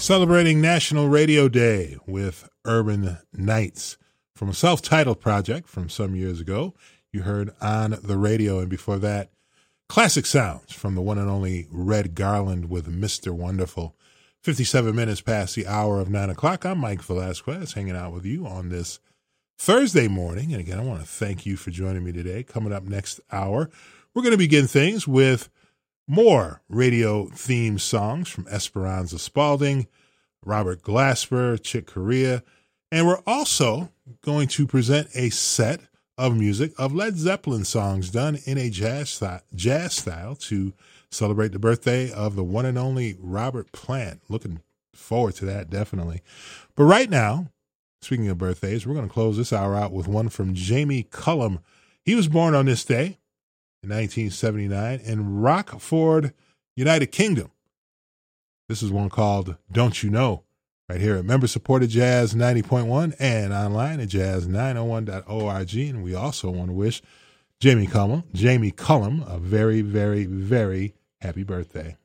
Celebrating National Radio Day with Urban Nights. From a self-titled project from some years ago, you heard On the Radio, and before that, classic sounds from the one and only Red Garland with Mr. Wonderful. 57 minutes past the hour of 9 o'clock. I'm Mike Velasquez, hanging out with you on this Thursday morning. And again, I want to thank you for joining me today. Coming up next hour, we're going to begin things with more radio-themed songs from Esperanza Spalding, Robert Glasper, Chick Corea, and we're also going to present a set of music of Led Zeppelin songs done in a jazz style to celebrate the birthday of the one and only Robert Plant. Looking forward to that, definitely. But right now, speaking of birthdays, we're going to close this hour out with one from Jamie Cullum. He was born on this day in 1979 in Rockford, United Kingdom. This is one called Don't You Know, right here at member-supported Jazz 90.1 and online at jazz901.org. And we also want to wish Jamie Cullum a very, very, very happy birthday.